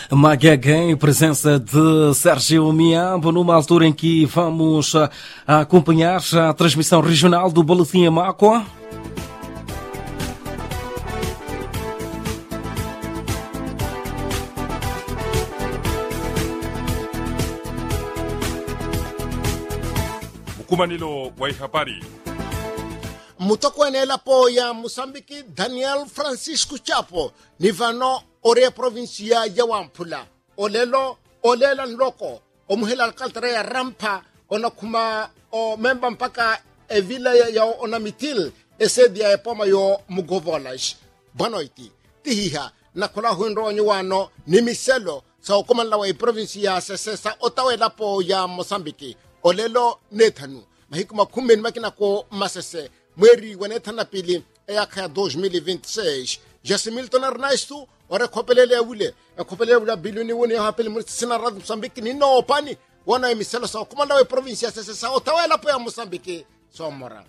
Magaga em presença de Sérgio Miambo, numa altura em que vamos acompanhar a transmissão regional do Boletim Amáqua. Mkumanilo wa habari. Mutokwenela po ya Mosambiki Daniel Francisco Chapo nivano ore provincia ya Wampula olela nloko omuhela alcaltre ya Rampa onakuma o memba mpaka vila ya onamitil esedia epoma yo mugovolash bonoiti tihiha nakula hundo nyuano ni miselo sa okomala wa provincia sesa otawela po ya Mosambiki olelo nethanu mahikuma kumben makina ko masese mweri wanethana pili eyaka 2026 Jasimilton Ernesto ore kopelele awule kopelele bilioni woni ha pili musina rad Mosambiki ni no pani wana emiselo sa komanda wa provincia sesa otawela po ya Mosambiki somora.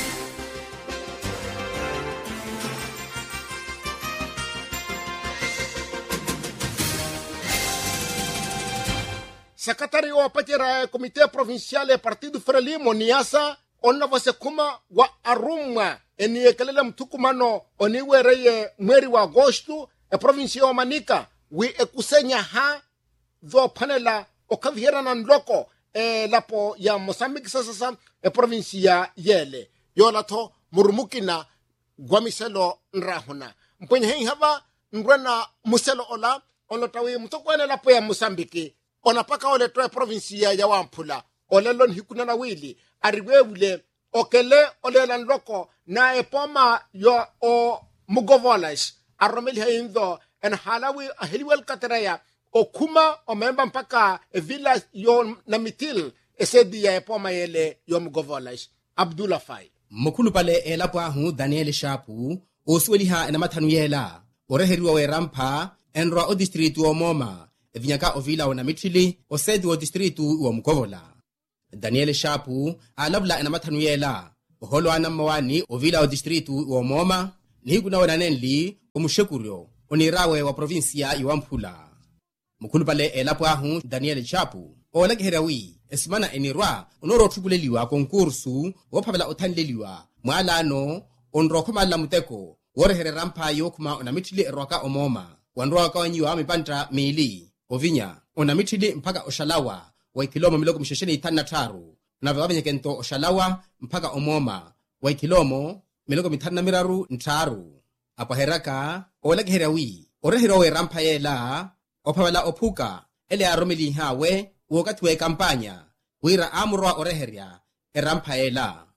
Secretary wa patira Komite Provincial ya Partido Frelimo Niasa onna vase kuma wa arumwa eniyekelela mtukumano oniwereye mweri wa Agosto provinsia wa Manica wi ekusenya ha dho panela okaviera na nloko lapo ya Mozambique sasa provinsia yele yolato murumukina gwamiselo nrahuna mpenye hei hava ngwena muselo ola olotawi mtukwane lapo ya Mozambique onapaka ole toa provinsia ya Wampula olelon hikunana wili ariwewule okele olela nloko na epoma yo o mugovolash aromeli hindo en halawi ahiliwel kateraya okuma o memba mpaka villa yo namitil esedia epoma yele yo mugovolash Abdullah Fai mukulu pale elapo ahu Daniel Shapu osweliha ena mathanu yela oreheriwa we Rampa enroa o district wa Moma vinyaka ovila ona mitili osedi wa district wa Mukovola. Daniel Shapu alabla ena mathanu yela oholo ana mawani ovila wa district wa Moma nihiguna wana nenli omushekurio onirawe wa provincia ya Wampula. Mukulu pale elapo ahu Daniel Shapu olagiherawi esimana enirwa onoro tubuleliwa konkursu wophabela othanleliwa mwalano onrokhomala muteko worehere Rampa yokuma ona mitili eroka omoma wanroa kawanyiwa mipanta mili ovinya onamitili mpaka oshalawa wa kilomo miloko mshesheni itana taru na vabanye kento oshalawa mpaka omoma wa kilomo miloko mitana miraru ntaru apa heraka olagiherawi orehero we Rampa yela ophabala ophuka ele aromeli hawe wakati wa kampanya wira amurwa oreheria Rampa yela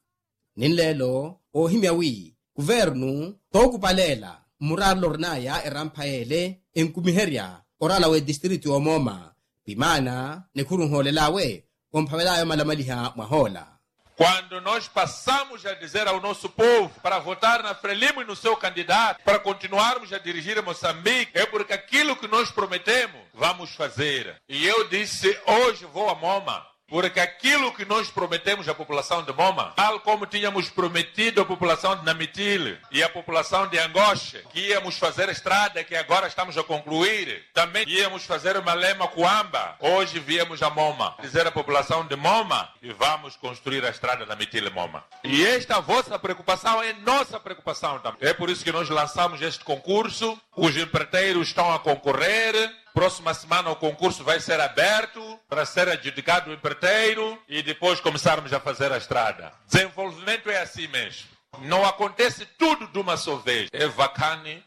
ninlelo ohimyawi guvernu tokupalela muralo rnaya Rampa yele enkumiheria orala we district wa Moma bimana nekurunholelawe omphavelayo malamaliha mwahola. Quando nós passamos a dizer ao nosso povo para votar na Frelimo e no seu candidato, para continuarmos a dirigir Moçambique, é porque aquilo que nós prometemos, vamos fazer. E eu disse, hoje vou a Moma, porque aquilo que nós prometemos à população de Moma, tal como tínhamos prometido à população de Namitil e à população de Angoche, que íamos fazer a estrada que agora estamos a concluir, também íamos fazer uma lema Coamba, hoje viemos a Moma, dizer à população de Moma e vamos construir a estrada Namitil e Moma. E esta vossa preocupação é nossa preocupação também. É por isso que nós lançamos este concurso, os empreiteiros estão a concorrer. Próxima semana o concurso vai ser aberto para ser adjudicado o empreiteiro e depois começarmos a fazer a estrada. Desenvolvimento é assim mesmo. Não acontece tudo de uma só vez. É vacane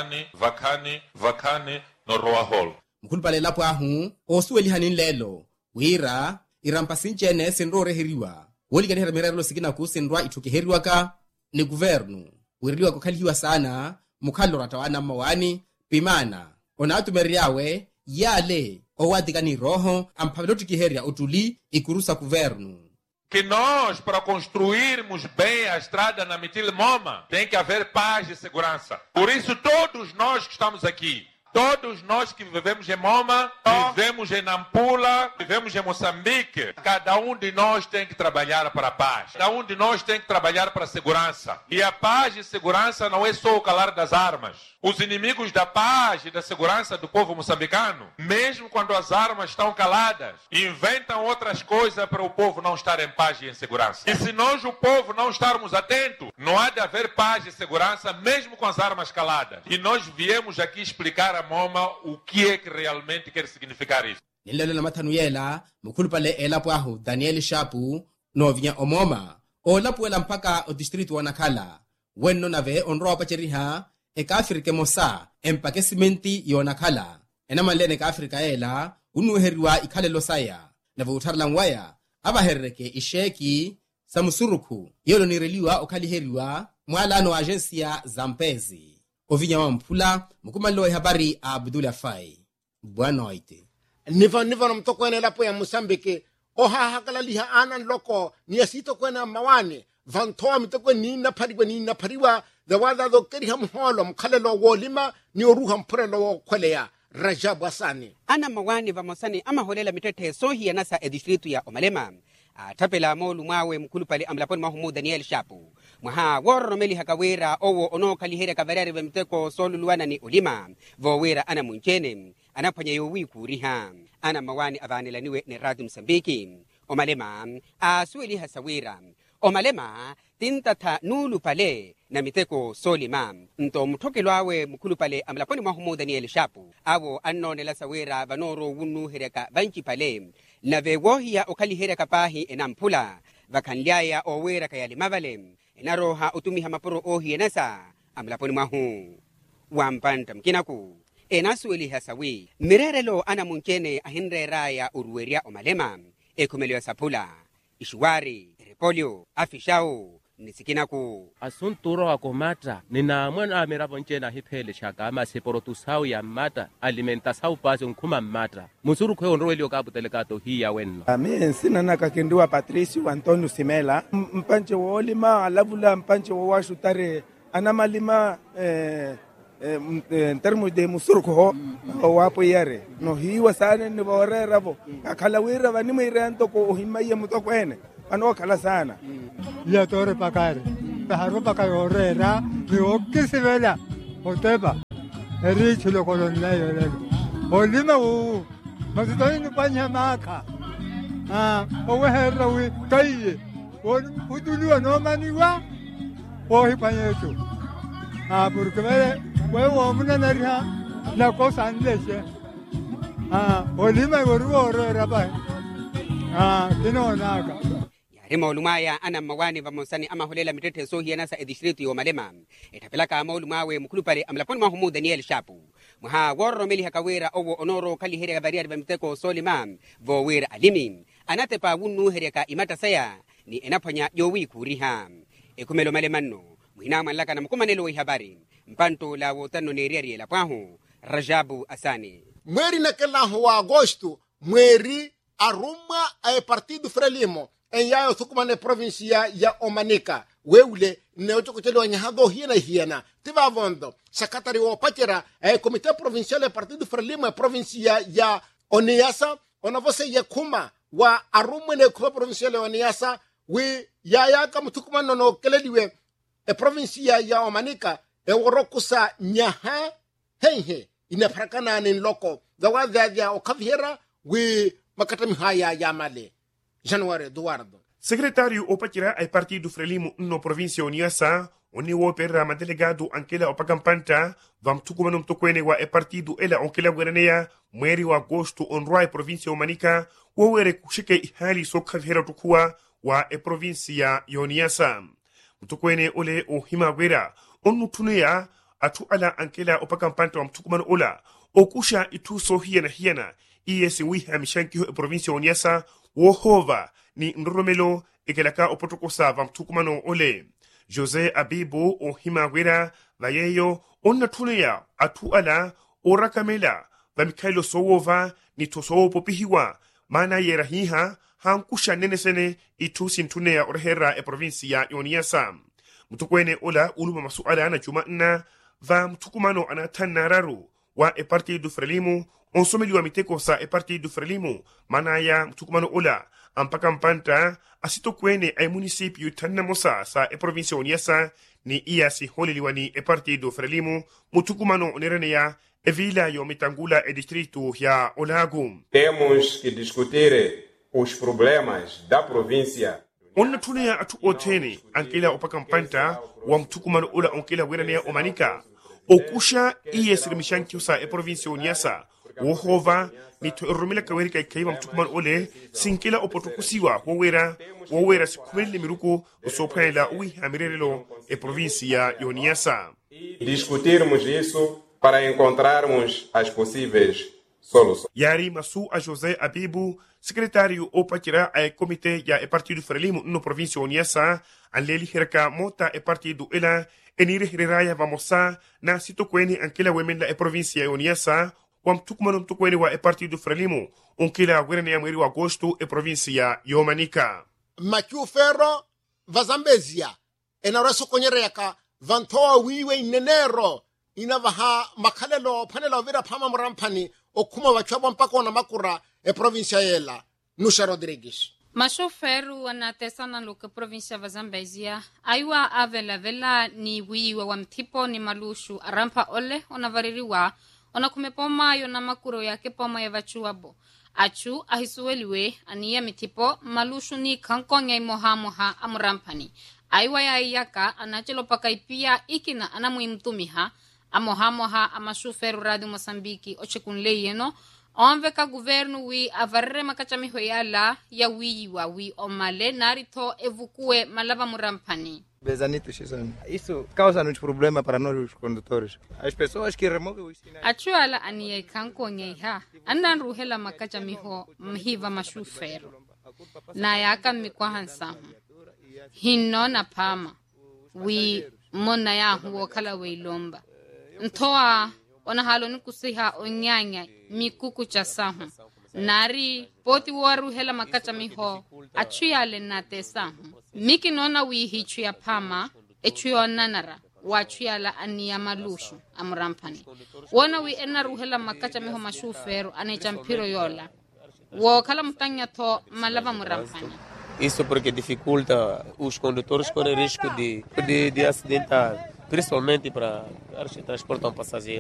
no Roahol. Mkulpale lapo ahu osueli hanin lelo wira irampasinchene senro reheriwa woligani heramerero sigina ku senro itukiheriwa ka ni guvernu wiriliwa kukhaliwa sana mukhalo ratawana mawani pimana onatumeriawe yale owadikani roho amphavelotikiheria utuli ikurusa governo. Que nós, para construirmos bem a estrada na Namitil Moma, tem que haver paz e segurança. Por isso, todos nós que estamos aqui, Todos nós que vivemos em Moma, vivemos em Nampula, vivemos em Moçambique, cada um de nós tem que trabalhar para a paz. Cada um de nós tem que trabalhar para a segurança. E a paz e segurança não é só o calar das armas. Os inimigos da paz e da segurança do povo moçambicano, mesmo quando as armas estão caladas, inventam outras coisas para o povo não estar em paz e em segurança. E se nós, o povo, não estarmos atentos, não há de haver paz e segurança, mesmo com as armas caladas. E nós viemos aqui explicar a Moma o que é que realmente quer significar isso. Nilelo na matanuyela mukulu pale elapo ahu Daniel Shapu no vinya omoma o lapo ela mpaka o district wa Nakala wenno nave onro pacheriha e ka Afrika mosa empake simenti yo Nakala ena malene ka Afrika ela unuheriwa ikhalelo saya nave utharlang waya abaherreke isheki samusuruku yelo nireliwa okaliheriwa mwalano agensia Zampezi ovinya wa mpula mukumalo habari Abdul Afai buanoite niva na mtokwene lapo ya Mosambike oha hakala liha anan loko ni asito kwena mawani vantoa mitokwe ni na pariwa the wada do keri hamholo mkhalelo wolima ni oruha mpurelo kwelea Rajabu Asani ana mawani vamosani ama holela mitete sohi ya nasa edistritu ya Omalema tapela molu mwawe mkulu pale amlaponi mahumu Daniel Shapu mwaha woro meli hakawera owo ono kalihera kavarari vemteko soluluana ni ulima vowera ana munchene anapanya yowi kuriha ana mawani avanela niwe ni Radio Msambiki Omalema asueli hasawira Omalema tintata nulu pale na miteko solima nto mtokelwawe mkulu pale amlaponi mahumu Daniel Shapu awo anonela sawira vanoro wunu hereka vanchi pale na vewohia okalihera kapahi enampula vakanliaya owera kayali mavale enaroha utumiha mapuro ohi enasa amlaponi mahu wampanta mkinaku enasueli hasawi mirerelo ana munchene ahinreraya uruweria Omalema ekumelio sapula ishuwari repolio afishao nisikinaku asunturo wa komata nina mwana amirabo nchena hipele chakama seporotu sau ya mata alimenta sau pasi unkuma mata musuru kwe onroelio kapu telekato hii ya wenno Ami sina nakakindua Patricio Antonio Simela mpanche wolima alavula mpanche washu tare anamalima en termos de musurko wapo yare no hiwa sana ni borera bo akalawira bani miranto ko himaye mutokwene ano kala sana ya tore pakare taharo pakayorera ni okisivela oteba erichulo kolonlayo le olima u mazitoini panya maka oweherra wi kaye udulua no maniwa ohi panyeto porque wewe mna nariha la cosa andeshe olima gorora ba kino naka yarima olumaya ana mawani vamosani ama holela mitete sohi nasa edistritu ya Omalema etapelaka ama olumawe mkulu pale amlaponi mahumu Daniel Shapu mwaha woro meli hakawera owo onoro kalihera variari vamteko solima vowera alimi anatepa wunu hereka imata saya ni enapanya yowi kuriha ekumelo malemanno muhina malaka na mkumanelo habari mpanto la wotano neriari la pahu Rajabu Asani mweri naquela wa agosto mweri aruma a partido Frelimo en yayo tukumane provincia ya Omanica weule neotokotelo nyahado hiena tiva vondo sakatari o pachera comité provincial ya partido Frelimo ya provincia ya Oniasa ona você ya kuma wa aruma ne ko provincial ya Oniasa we ya kama tukumane no keleliwe provincia ya Omanica worokusa nyaha henhe inaparakana ni loko dawadha ya okavhera we makatami haya ya male Januário Eduardo secretário opatira ai partido Frelimo no província Oniasa oni wo perra ma delegado ankela opakampanta vam tukumanum tokwene wa partido ela onkela gwerenea mweri wa agosto onroi província Omanica wo were kushike ihali sokavhera tukua wa província Oniasa mtokwene ole o himagwera onu tuneya atu ala ankela opakampanta mtukumano ola okusha itu so hiena iyesi wiha mishanki provincia Oniasa wohova ni nromelo ekelaka opotokosa mtukumano ole Jose Abibu o himagwera vayeyo onna tuneya atu ala orakamela vamikailo sowova ni tosowo popihiwa mana yerahiha hankusha nenesene itu sintuneya orhera provincia Oniasa mtukwene ola uluma masuala na Jumanna va mtukumano anatanararu wa Partido Frelimo onsomeli wa miteko sa Partido Frelimo manaya mtukumano ola ampaka mpanta asito kwene ay municipio tanna mosa sa provincia Niassa ni iya si holeliwa ni Partido Frelimo mutukumano onereneya vila yo mitangula distrito ya Olago. Temos que discutir os problemas da província. Onna tuneya atu otene ankela opaka mpanta wa mtukumano ola onkela wereneya omanika okusha iye sirimishankyo sa provincia Niassa wohova ni to romila kaweri kai kaiba mtukumano ole sinkela opotokusiwa wowera sikumeli miruko usopela ui hamirelo provincia ya Niassa. Discutirmos isso para encontrarmos as possíveis soluções. Yari Masu a José Abibu, secretário opatira a Comitê ya Partido Frelimo no província Niassa, anleli herka mota Partido ela enire hiraya vamosa na sitokweni ankela wemenda província Niassa wa mtukumano mtukweni wa Partido Frelimo onkela werene ya mweri wa agosto província Yomanika. Machufero vazambezia enaraso konyere yaka vantoa wiwe inenero inavaha makhalelo phanela vira phama murampani okuma vachwa mpaka na makura provincia yela Nusha Rodrigues. Mashoferu wanatesana luka provincia va Zambezia aiwa avela ni wiwa wa mtipo ni malushu arampa ole onavaririwa onakumepoma yona makuro yake poma ya vachuabo achu ahisuweliwe aniya mitipo malushu ni kankonya imoha amurampani aiwa ya iyaka anachelo pakaipia ikina anamuimtumiha amoha amashuferu Radio Mosambiki ochekunle yeno onveka governo wi avarre makachamiho yala ya wi omale narito evukue malava murampani. Bezanito Xizano. Isso causa uns problemas para nós os condutores. As pessoas que removem os sinais. Achuala aniye kanko nyeha andan ruhela makachamiho mhiva mashuferu. Na yaka mikwa hansamu. Hinno na pama. Wi mona ya huo kala weilomba. Ntoa onahalo nukusiha onyanya mikuku cha sahu. Nari poti waru hela makacha miho achuyale nate sahu. Miki nona wihichu ya pama echuyo nanara wachuyala aniya malushu amurampani. Wana wi enaru hela makacha miho mashuferu anechampiro yola. Wakala mutanya to malava murampani. Isso porque dificulta os condutores correm risco de acidentar, principalmente para transportar um passageiro.